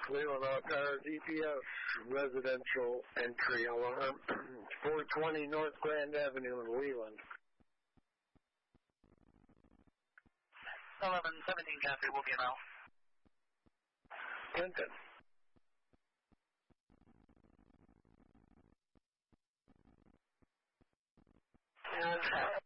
Leland Alcar, DPS, residential entry, alarm, 420 North Grand Avenue in Leland. 1117 copy, we'll be now. Clinton. And